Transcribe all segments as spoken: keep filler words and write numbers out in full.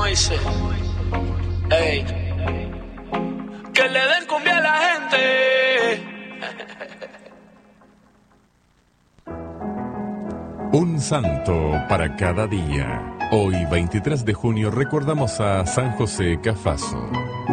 dice, ey, que le den cumbia a la gente. Un santo para cada día. Hoy, veintitrés de junio, recordamos a San José Cafaso.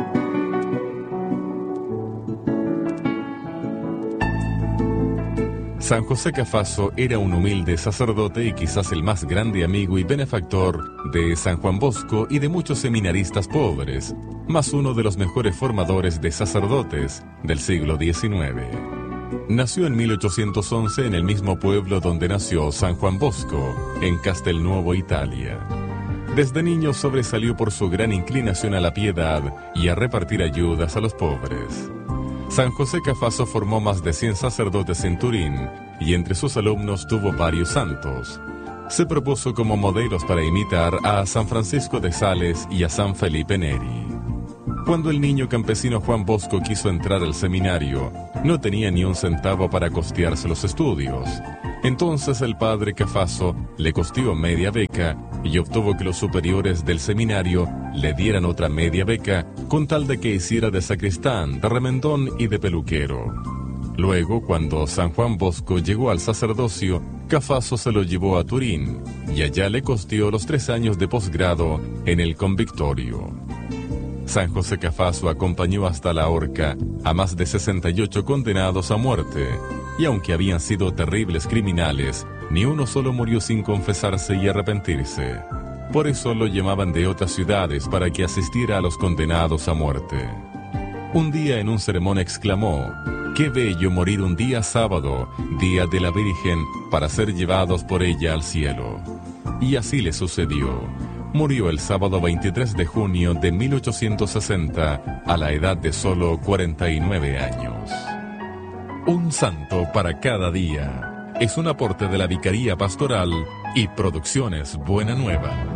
San José Cafaso era un humilde sacerdote y quizás el más grande amigo y benefactor de San Juan Bosco y de muchos seminaristas pobres, más uno de los mejores formadores de sacerdotes del siglo diecinueve. Nació en mil ochocientos once en el mismo pueblo donde nació San Juan Bosco, en Castelnuovo, Italia. Desde niño sobresalió por su gran inclinación a la piedad y a repartir ayudas a los pobres. San José Cafaso formó más de cien sacerdotes en Turín y entre sus alumnos tuvo varios santos. Se propuso como modelos para imitar a San Francisco de Sales y a San Felipe Neri. Cuando el niño campesino Juan Bosco quiso entrar al seminario, no tenía ni un centavo para costearse los estudios. Entonces el padre Cafaso le costeó media beca y obtuvo que los superiores del seminario le dieran otra media beca con tal de que hiciera de sacristán, de remendón y de peluquero. Luego, cuando San Juan Bosco llegó al sacerdocio, Cafaso se lo llevó a Turín y allá le costeó los tres años de posgrado en el convictorio. San José Cafaso acompañó hasta la horca a más de sesenta y ocho condenados a muerte, y aunque habían sido terribles criminales, ni uno solo murió sin confesarse y arrepentirse. Por eso lo llamaban de otras ciudades para que asistiera a los condenados a muerte. Un día en un sermón exclamó: «Qué bello morir un día sábado, día de la Virgen, para ser llevados por ella al cielo». Y así le sucedió. Murió el sábado veintitrés de junio de mil ochocientos sesenta a la edad de solo cuarenta y nueve años. Un santo para cada día es un aporte de la Vicaría Pastoral y Producciones Buena Nueva.